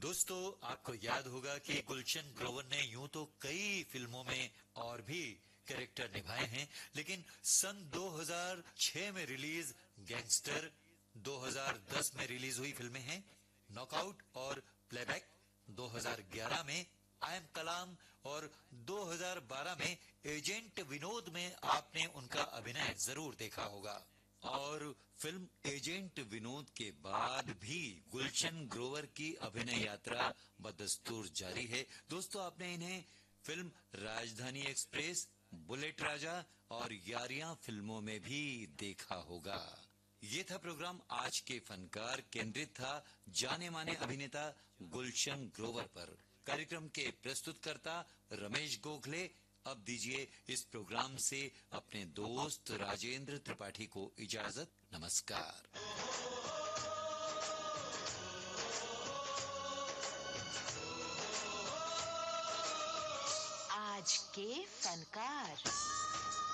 दोस्तों, आपको याद होगा कि गुलशन ग्रोवर ने यूं तो कई फिल्मों में और भी कैरेक्टर निभाए हैं, लेकिन सन 2006 में रिलीज गैंगस्टर, 2010 में रिलीज हुई फिल्में हैं नॉकआउट और प्लेबैक, 2011 में आई एम कलाम और 2012 में एजेंट विनोद में आपने उनका अभिनय जरूर देखा होगा। और फिल्म एजेंट विनोद के बाद भी गुलशन ग्रोवर की अभिनय यात्रा बदस्तूर जारी है। दोस्तों, आपने इन्हें फिल्म राजधानी एक्सप्रेस, बुलेट राजा और यारियां फिल्मों में भी देखा होगा। ये था प्रोग्राम आज के फनकार, केंद्रित था जाने माने अभिनेता गुलशन ग्रोवर पर। कार्यक्रम के प्रस्तुतकर्ता रमेश गोखले। अब दीजिए इस प्रोग्राम से अपने दोस्त राजेंद्र त्रिपाठी को इजाजत। नमस्कार। आज के फनकार।